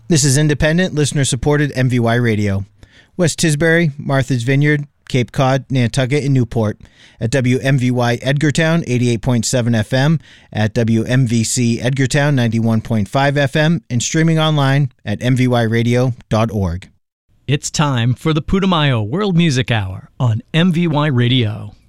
This is independent, listener-supported MVY Radio. West Tisbury, Martha's Vineyard, Cape Cod, Nantucket, and Newport. At WMVY Edgartown, 88.7 FM, at WMVC Edgartown, 91.5 FM, and streaming online at mvyradio.org. It's time for the Putumayo World Music Hour on MVY Radio.